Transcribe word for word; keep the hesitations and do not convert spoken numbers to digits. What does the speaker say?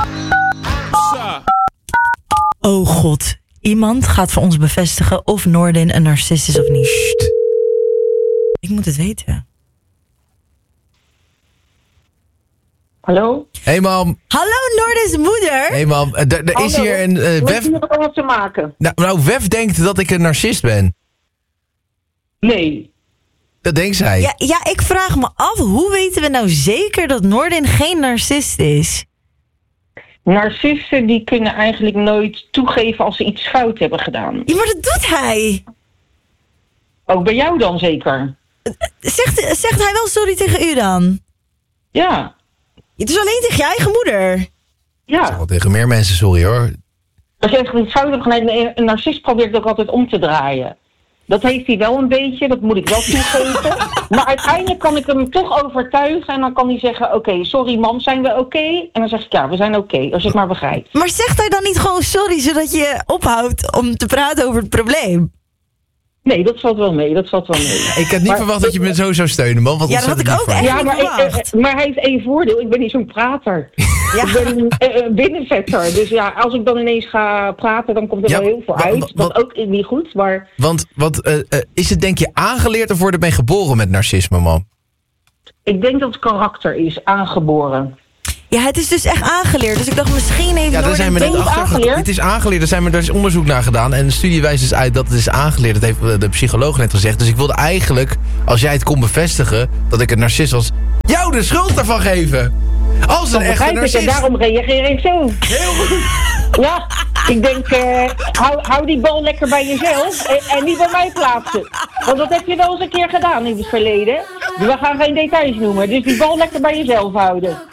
Oh god, iemand gaat voor ons bevestigen of Noordin een narcist is of niet. Sst. Ik moet het weten. Hallo? Hey mam. Hallo Noordin's moeder. Hey mam, er, er is hier een... Uh, Wef... Wef... Wat wat te maken? Nou, nou, Wef denkt dat ik een narcist ben. Nee. Dat denkt zij. Ja, ja, ik vraag me af, hoe weten we nou zeker dat Noordin geen narcist is? Narcisten die kunnen eigenlijk nooit toegeven als ze iets fout hebben gedaan. Ja, maar dat doet hij. Ook bij jou dan zeker? Zegt, zegt hij wel sorry tegen u dan? Ja. Het is alleen tegen je eigen moeder. Ik Ja. zeg wel tegen meer mensen sorry hoor. Als je echt iets fout hebt gedaan, een een narcist probeert ook altijd om te draaien. Dat heeft hij wel een beetje, dat moet ik wel toegeven. Maar uiteindelijk kan ik hem toch overtuigen en dan kan hij zeggen, oké, okay, sorry mam, zijn we oké? Okay? En dan zeg ik, ja, we zijn oké, okay, als je het maar begrijpt. Maar zegt hij dan niet gewoon sorry, zodat je ophoudt om te praten over het probleem? Nee, dat valt wel mee, dat valt wel mee. Ik had niet maar, verwacht dat je me zo zou steunen, man. Wat Ja, dat had ik ook echt. Ja, maar, verwacht. ik, maar hij heeft één voordeel, ik ben niet zo'n prater. Ja. Ik ben een uh, binnenvetter, dus ja, als ik dan ineens ga praten, dan komt er Ja, wel heel veel wa- uit. wa- Wat wat- ook niet goed, maar Want, want uh, uh, is het denk je aangeleerd of word je mee geboren met narcisme, man? ik denk dat het karakter is, aangeboren. Ja, het is dus echt aangeleerd. Dus ik dacht, misschien heeft Ja, daar Noordin... zijn we Ben net je het achter. aangeleerd? Het is aangeleerd, er zijn we daar is onderzoek naar gedaan. En de studie wijst dus uit dat het is aangeleerd. Dat heeft de psycholoog net gezegd. Dus ik wilde eigenlijk, als jij het kon bevestigen, dat ik een narcist was, jou de schuld daarvan geven. Als een Dat echte begrijp ik en narcist. daarom reageer ik zo. Heel goed. Ja, ik denk, eh, hou, hou die bal lekker bij jezelf en, en niet bij mij plaatsen. Want dat heb je wel eens een keer gedaan in het verleden. We gaan geen details noemen, dus die bal lekker bij jezelf houden.